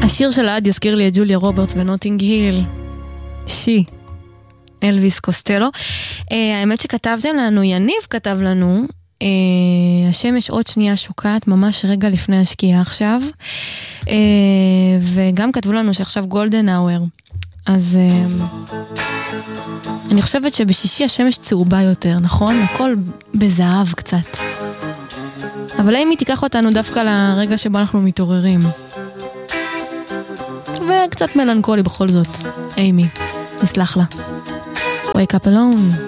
השיר של עד יזכיר לי את ג'וליה רוברטס ונוטינג היל. אלוויס קוסטלו. האמת שכתבתם לנו, יניב כתב לנו, השמש עוד שנייה שוקעת ממש רגע לפני השקיעה עכשיו, וגם כתבו לנו שעכשיו גולדן אאואר. אז אני חושבת שבשישי השמש צהובה יותר, נכון? הכל בזהב קצת. אבל האם היא תיקח אותנו דווקא לרגע שבו אנחנו מתעוררים? וקצת מלנכולי בכל זאת. אימי, נסלח לה. Wake up alone.